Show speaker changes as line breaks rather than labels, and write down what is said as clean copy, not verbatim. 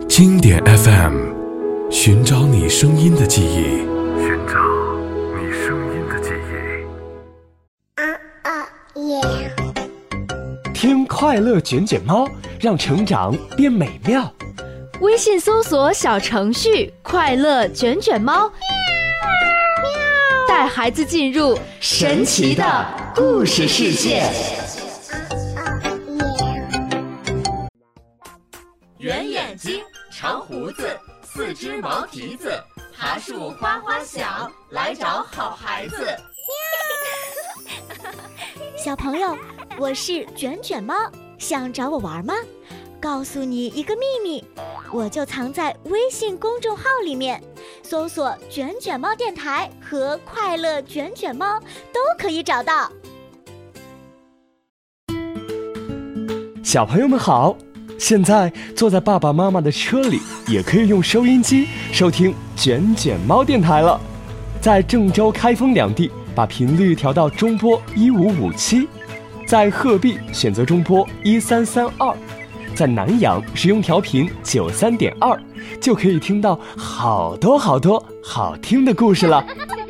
经典 FM， 寻找你声音的记忆，
寻找你声音的记忆。
听快乐卷卷猫，让成长变美妙。
微信搜索小程序快乐卷卷猫，带孩子进入神奇的故事世界。
圆眼睛，长胡子，四只毛蹄子，爬树花花响，来找好孩子。
小朋友，我是卷卷猫，想找我玩吗？告诉你一个秘密，我就藏在微信公众号里面，搜索卷卷猫电台和快乐卷卷猫都可以找到。
小朋友们好，现在坐在爸爸妈妈的车里，也可以用收音机收听卷卷猫电台了。在郑州、开封两地，把频率调到中波1557；在鹤壁选择中波1332；在南阳使用调频93.2，就可以听到好多好听的故事了。